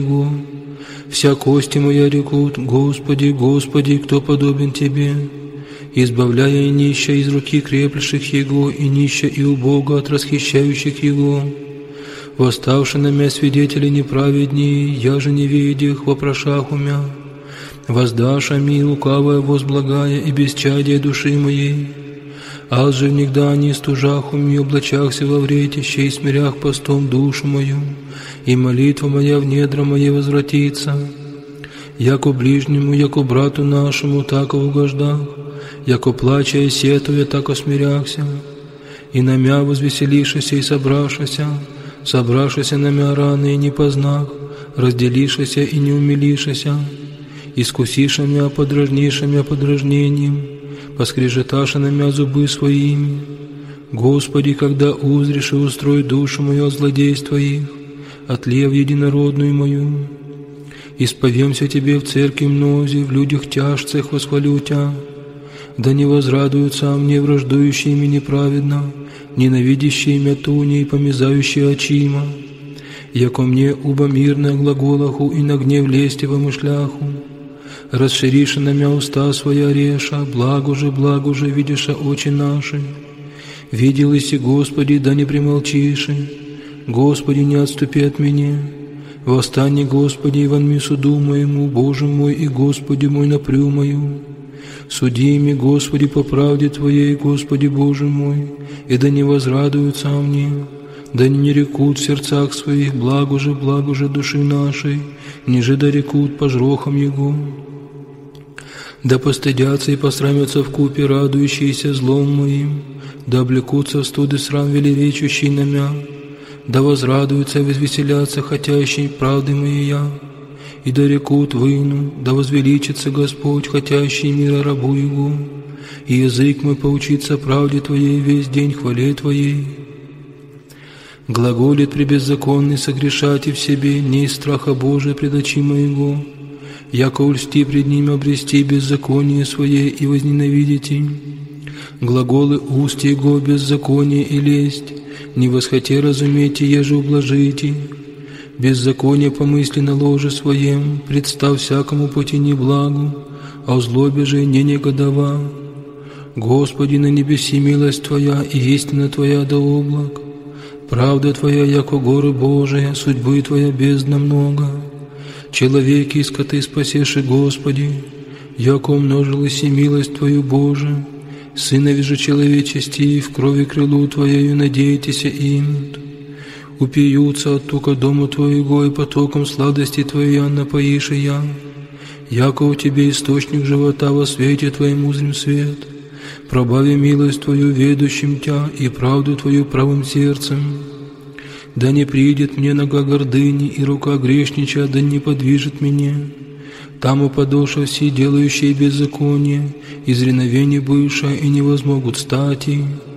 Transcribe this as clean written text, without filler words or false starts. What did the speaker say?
Его. Вся кости моя рекут: Господи, Господи, кто подобен Тебе? Избавляя и нища из руки креплящих Его, и нища и убога от расхищающих Его. Восставши на мя свидетели неправеднее, я же не видях вопрошах умя. Воздаша ми лукавая возблагая и бесчадие души моей. Аз же внегда не стужах уми, облачахся во вретище и смирях постом душу мою, и молитва моя в недра моей возвратится. Яко ближнему, яко брату нашему, так в угождах, яко плача и сетуя, так осмиряхся, и на мя возвеселишися и собрашися на мя раны и не познах, разделишися и не умилишися, искусиша мя подражниша мя подражнением, поскрежеташа на мя зубы своими. Господи, когда узришь и устрой душу мою от злодейств Твоих, от лев единородную мою, исповемся Тебе в церкви мнозе, в людях тяжцах восхвалю Тя. Да не возрадуются мне враждующие мне неправедно, ненавидящие мя туни и помязающие очима, яко мне уба мирно глаголаху и на гнев лести вымышляху. Расшириша на мя уста своя реша, благо же, видиша очи наши. Видел иси, Господи, да не примолчиши, Господи, не отступи от меня. Восстань, Господи, и вонми суду моему, Боже мой и Господи мой, напрю мою. Суди ими, Господи, по правде Твоей, Господи Боже мой, и да не возрадуются мне, да не рекут в сердцах своих, благо же души нашей, ниже да рекут по жрохам Его. Да постыдятся и посрамятся вкупе радующиеся злом моим, да облекутся в студ и срам велеречущий на мя, да возрадуются и возвеселятся хотящей правды моей, и да рекут выну, да возвеличится Господь, хотящий мира рабу Его, и язык мой поучится правде Твоей весь день хвале Твоей. Глаголит пребеззаконный согрешать и в себе, не из страха Божия пред очи моего, яко ульсти пред ним обрести беззаконие свое и возненавидите. Глаголы уст Его беззаконие и лесть, не восхоте разумейте, еже ублажите. Беззаконие помысли на ложе своем, представ всякому пути неблагу, а в злобе же не негодова. Господи, на небеси милость Твоя и истина Твоя до облак. Правда Твоя, яко горы Божия, судьбы Твоя бездна много. Человеки и скоты спасеши, Господи, яко умножилась и милость Твою, Боже. Сынови же человечести, в крови крылу Твоею надейтеся имут. Упьются от тука дому Твоего, и потоком сладости Твоей напоишь и я. Яко у Тебе источник живота, во свете Твоем узрим свет. Пробави милость Твою ведущим Тя и правду Твою правым сердцем. Да не придет мне нога гордыни, и рука грешнича да не подвижет меня. Там упадоша все делающие беззаконие, из реновения бывшая, и не возмогут стати.